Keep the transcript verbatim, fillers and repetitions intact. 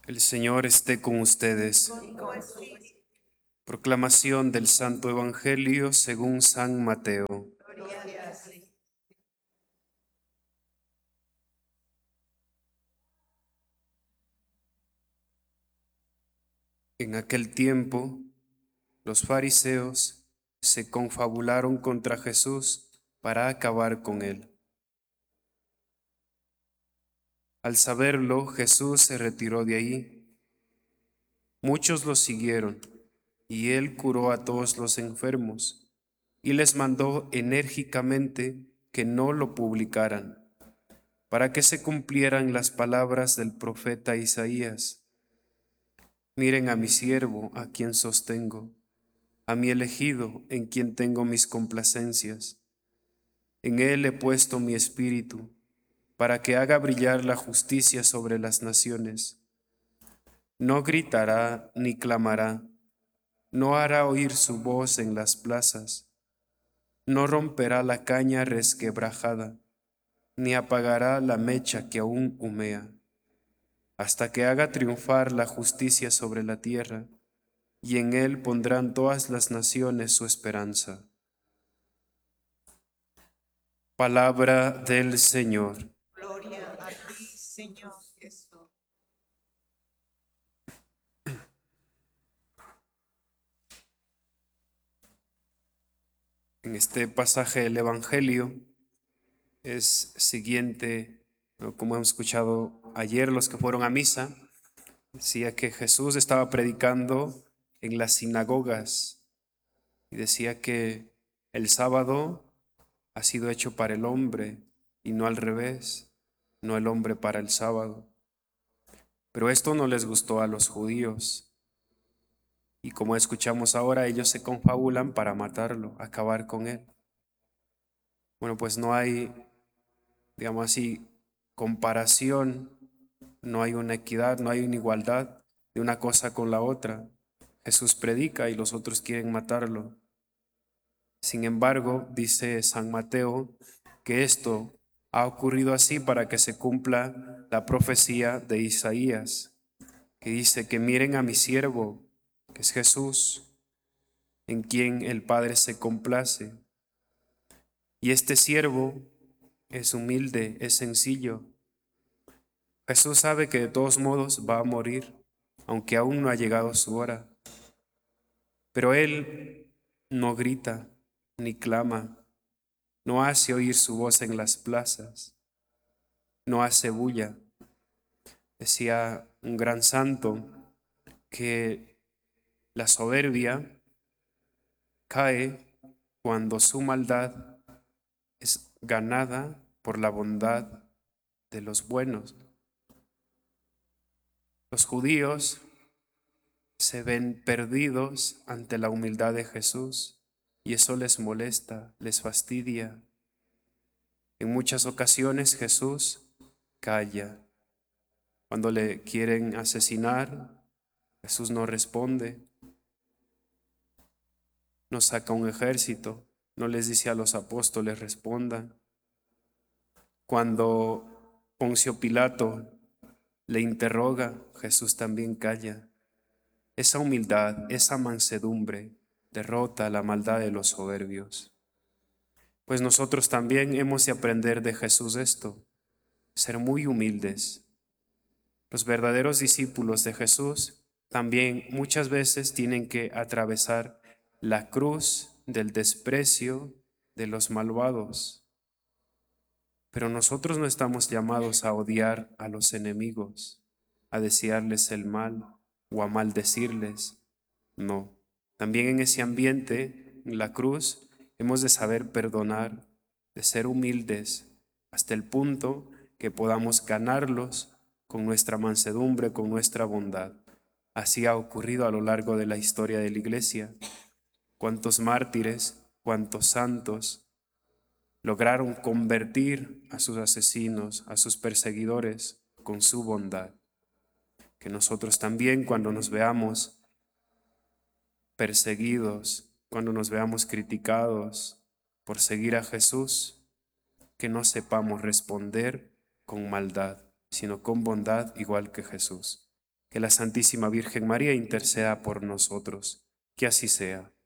El Señor esté con ustedes. Proclamación del Santo Evangelio según San Mateo. En aquel tiempo, los fariseos se confabularon contra Jesús para acabar con él. Al saberlo, Jesús se retiró de ahí. Muchos lo siguieron, y él curó a todos los enfermos, y les mandó enérgicamente que no lo publicaran, para que se cumplieran las palabras del profeta Isaías. Miren a mi siervo, a quien sostengo, a mi elegido, en quien tengo mis complacencias. En él he puesto mi espíritu, para que haga brillar la justicia sobre las naciones. No gritará ni clamará, no hará oír su voz en las plazas, no romperá la caña resquebrajada, ni apagará la mecha que aún humea, hasta que haga triunfar la justicia sobre la tierra, y en él pondrán todas las naciones su esperanza. Palabra del Señor. Gloria a ti, Señor Jesús. En este pasaje del Evangelio es siguiente, ¿no? Como hemos escuchado ayer los que fueron a misa, decía que Jesús estaba predicando en las sinagogas y decía que el sábado ha sido hecho para el hombre y no al revés, no el hombre para el sábado. Pero esto no les gustó a los judíos. Y como escuchamos ahora, ellos se confabulan para matarlo, acabar con él. Bueno, pues no hay, digamos así, comparación, no hay una equidad, no hay una igualdad de una cosa con la otra. Jesús predica y los otros quieren matarlo. Sin embargo, dice San Mateo que esto ha ocurrido así para que se cumpla la profecía de Isaías, que dice que miren a mi siervo, que es Jesús, en quien el Padre se complace. Y este siervo es humilde, es sencillo. Jesús sabe que de todos modos va a morir, aunque aún no ha llegado su hora. Pero él no grita ni clama, no hace oír su voz en las plazas, no hace bulla. Decía un gran santo que la soberbia cae cuando su maldad es ganada por la bondad de los buenos. Los judíos se ven perdidos ante la humildad de Jesús y eso les molesta, les fastidia. En muchas ocasiones Jesús calla. Cuando le quieren asesinar, Jesús no responde. No saca un ejército, no les dice a los apóstoles respondan. Cuando Poncio Pilato le interroga, Jesús también calla. Esa humildad, esa mansedumbre derrota la maldad de los soberbios. Pues nosotros también hemos de aprender de Jesús esto, ser muy humildes. Los verdaderos discípulos de Jesús también muchas veces tienen que atravesar la cruz del desprecio de los malvados. Pero nosotros no estamos llamados a odiar a los enemigos, a desearles el mal o a maldecirles. No. También en ese ambiente, en la cruz, hemos de saber perdonar, de ser humildes, hasta el punto que podamos ganarlos con nuestra mansedumbre, con nuestra bondad. Así ha ocurrido a lo largo de la historia de la Iglesia. Cuántos mártires, cuántos santos lograron convertir a sus asesinos, a sus perseguidores, con su bondad. Que nosotros también, cuando nos veamos perseguidos, cuando nos veamos criticados por seguir a Jesús, que no sepamos responder con maldad, sino con bondad igual que Jesús. Que la Santísima Virgen María interceda por nosotros. Que así sea.